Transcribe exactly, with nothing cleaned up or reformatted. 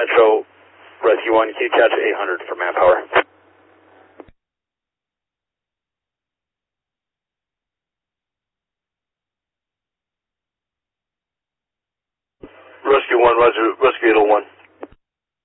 Metro Rescue one, can you catch eight hundred for manpower? Rescue one, Roger, Rescue eight oh one.